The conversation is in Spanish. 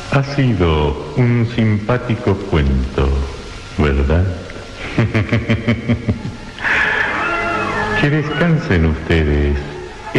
Ha sido un simpático cuento, ¿verdad? Que descansen ustedes